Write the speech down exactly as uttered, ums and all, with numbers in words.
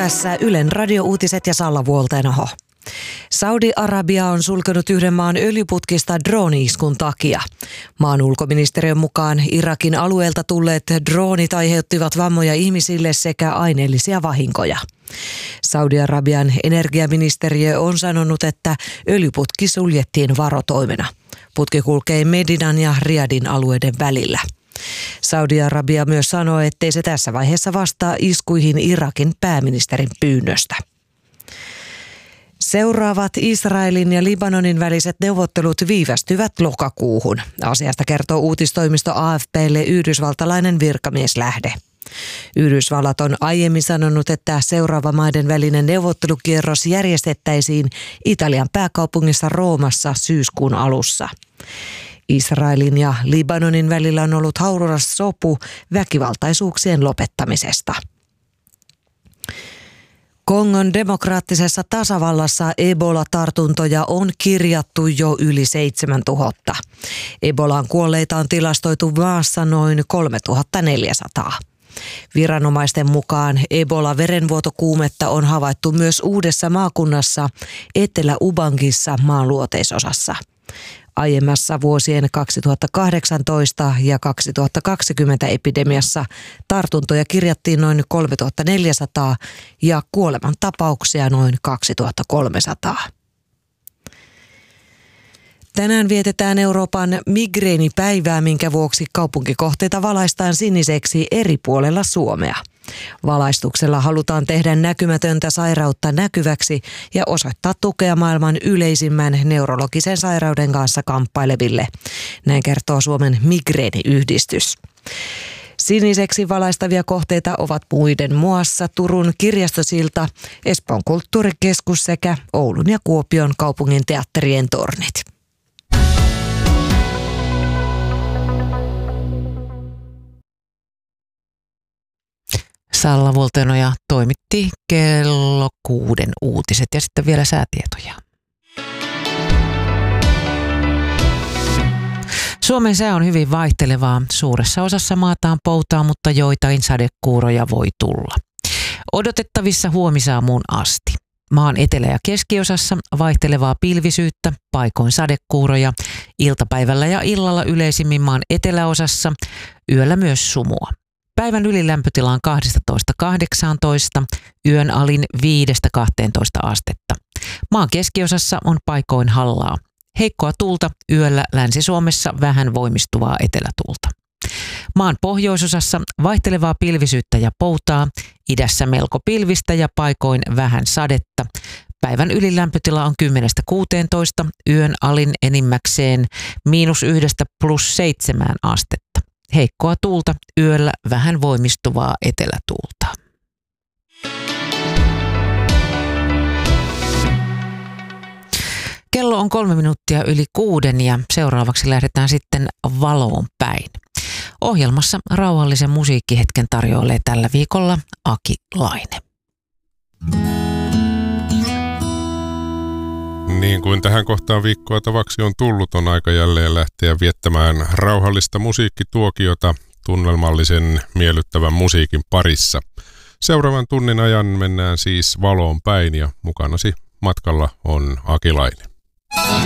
Tässä Ylen radiouutiset ja Salla Vuolteenoho. Saudi-Arabia on sulkenut yhden maan öljyputkista drooni-iskun takia. Maan ulkoministeriön mukaan Irakin alueelta tulleet droonit aiheuttivat vammoja ihmisille sekä aineellisia vahinkoja. Saudi-Arabian energiaministeriö on sanonut, että öljyputki suljettiin varotoimena. Putki kulkee Medinan ja Riadin alueiden välillä. Saudi-Arabia myös sanoi, ettei se tässä vaiheessa vastaa iskuihin Irakin pääministerin pyynnöstä. Seuraavat Israelin ja Libanonin väliset neuvottelut viivästyvät lokakuuhun. Asiasta kertoo uutistoimisto A F P:lle yhdysvaltalainen virkamieslähde. Yhdysvallat on aiemmin sanonut, että seuraava maiden välinen neuvottelukierros järjestettäisiin Italian pääkaupungissa Roomassa syyskuun alussa. Israelin ja Libanonin välillä on ollut hauras sopu väkivaltaisuuksien lopettamisesta. Kongon demokraattisessa tasavallassa Ebola-tartuntoja on kirjattu jo yli seitsemäntuhatta. Ebolaan kuolleita on tilastoitu maassa noin kolmetuhattaneljäsataa. Viranomaisten mukaan Ebola-verenvuotokuumetta on havaittu myös uudessa maakunnassa Etelä-Ubangissa maan luoteisosassa. Aiemmassa vuosien kaksituhattakahdeksantoista ja kaksituhattakaksikymmentä epidemiassa tartuntoja kirjattiin noin kolmetuhattaneljäsataa ja kuolemantapauksia noin kaksituhattakolmesataa. Tänään vietetään Euroopan migreenipäivää, minkä vuoksi kaupunkikohteita valaistaan siniseksi eri puolella Suomea. Valaistuksella halutaan tehdä näkymätöntä sairautta näkyväksi ja osoittaa tukea maailman yleisimmän neurologisen sairauden kanssa kamppaileville. Näin kertoo Suomen migreeniyhdistys. Siniseksi valaistavia kohteita ovat muiden muassa Turun kirjastosilta, Espoon kulttuurikeskus sekä Oulun ja Kuopion kaupungin teatterien tornit. Salla Vuolteenoja toimitti kello kuuden uutiset ja sitten vielä säätietoja. Suomen sää on hyvin vaihtelevaa. Suuressa osassa maataan poutaa, mutta joitain sadekuuroja voi tulla. Odotettavissa huomisaamuun asti. Maan etelä- ja keskiosassa vaihtelevaa pilvisyyttä, paikoin sadekuuroja. Iltapäivällä ja illalla yleisimmin maan eteläosassa, yöllä myös sumua. Päivän ylilämpötila on kaksitoista kahdeksantoista, yön alin viidestä kahteentoista astetta. Maan keskiosassa on paikoin hallaa. Heikkoa tuulta yöllä Länsi-Suomessa vähän voimistuvaa etelätuulta. Maan pohjoisosassa vaihtelevaa pilvisyyttä ja poutaa, idässä melko pilvistä ja paikoin vähän sadetta. Päivän ylilämpötila on kymmenestä kuuteentoista, yön alin enimmäkseen miinus yhdestä plus seitsemään astetta. Heikkoa tuulta, yöllä vähän voimistuvaa etelätuulta. Kello on kolme minuuttia yli kuuden ja seuraavaksi lähdetään sitten valoon päin. Ohjelmassa rauhallisen musiikkihetken tarjoilee tällä viikolla Aki Laine. Niin kuin tähän kohtaan viikkoa tavaksi on tullut, on aika jälleen lähteä viettämään rauhallista musiikkituokiota tunnelmallisen miellyttävän musiikin parissa. Seuraavan tunnin ajan mennään siis valoon päin ja mukanasi matkalla on Aki Laine.